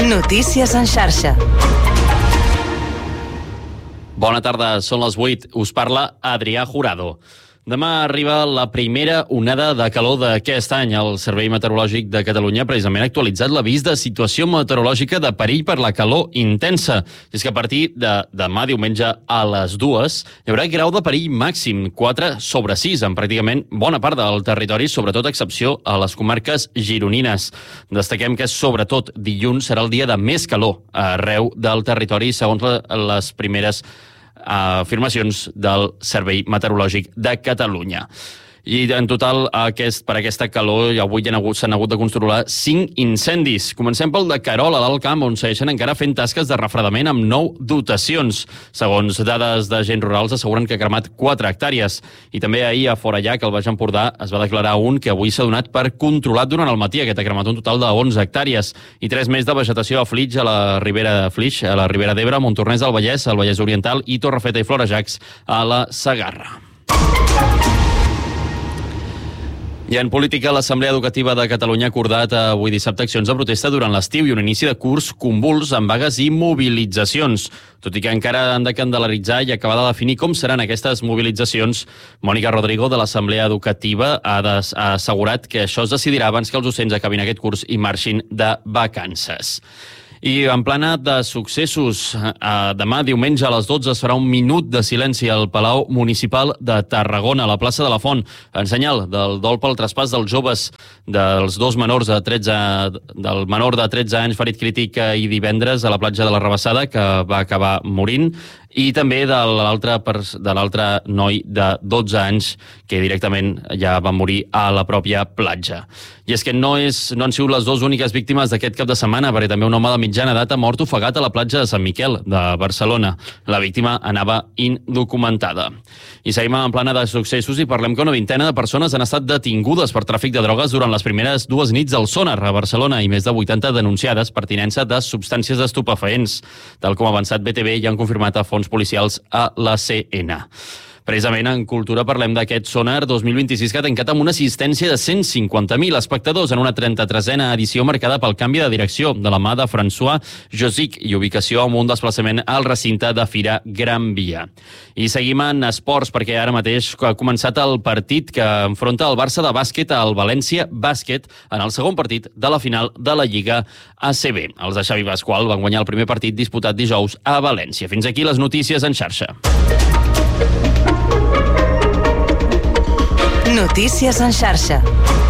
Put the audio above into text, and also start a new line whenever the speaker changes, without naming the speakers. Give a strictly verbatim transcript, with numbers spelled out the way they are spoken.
Notícies en xarxa.
Bona tarda, són les vuit. Us parla Adrià Jurado. Demà arriba la primera onada de calor d'aquest any. El Servei Meteorològic de Catalunya precisament ha actualitzat l'avís de situació meteorològica de perill per la calor intensa. I és que a partir de demà diumenge a les dues hi haurà grau de perill màxim quatre sobre sis en pràcticament bona part del territori, sobretot a excepció a les comarques gironines. Destaquem que sobretot dilluns serà el dia de més calor arreu del territori, segons les primeres afirmacions del Servei Meteorològic de Catalunya. I en total, aquest, per aquesta calor, ja avui s'han hagut, hagut de controlar cinc incendis. Comencem pel de Querol, a l'Alt Camp, on segueixen encara fent tasques de refredament amb nou dotacions. Segons dades d'agents rurals, asseguren que ha cremat quatre hectàrees. I també ahir a Forallac, al Baix Empordà, es va declarar un que avui s'ha donat per controlat durant el matí. Aquest ha cremat un total de onze hectàrees. I tres més de vegetació a Flix, a la Ribera de Flix, a la Ribera d'Ebre, Montornès del Vallès, al Vallès Oriental i Torrefeta i Florejacs a la Segarra. I en política, l'Assemblea Educativa de Catalunya ha acordat avui dissabte accions de protesta durant l'estiu i un inici de curs convuls amb vagues i mobilitzacions. Tot i que encara han de candelaritzar i acabar de definir com seran aquestes mobilitzacions, Mònica Rodrigo, de l'Assemblea Educativa, ha, des, ha assegurat que això es decidirà abans que els docents acabin aquest curs i marxin de vacances. I en plana de successos, demà diumenge a les dotze es farà un minut de silenci al Palau Municipal de Tarragona, a la plaça de la Font, en senyal del dol pel traspàs dels joves dels dos menors de tretze, del menor de tretze anys ferit crític i divendres a la platja de la Rabassada, que va acabar morint, i també de l'altre de l'altre noi de dotze anys que directament ja va morir a la pròpia platja. I és que no, és, no han sigut les dues úniques víctimes d'aquest cap de setmana, perquè també un home de mitjana edat ha mort ofegat a la platja de Sant Miquel, de Barcelona. La víctima anava indocumentada. I seguim en plana de successos i parlem que una vintena de persones han estat detingudes per tràfic de drogues durant les primeres dues nits al Sónar a Barcelona i més de vuitanta denunciades per tinença de substàncies estupefaents. Tal com ha avançat B T V, ja han confirmat a fons policials a la C N. Precisament en cultura parlem d'aquest Sónar dos mil vint-i-sis que ha tancat amb una assistència de cent cinquanta mil espectadors en una trenta-tresena edició marcada pel canvi de direcció de la mà de François Josic i ubicació amb un desplaçament al recinte de Fira Gran Via. I seguim en esports perquè ara mateix ha començat el partit que enfronta el Barça de bàsquet al València Bàsquet en el segon partit de la final de la Lliga A C B. Els de Xavi Pasqual van guanyar el primer partit disputat dijous a València. Fins aquí les notícies en xarxa.
Notícies en xarxa.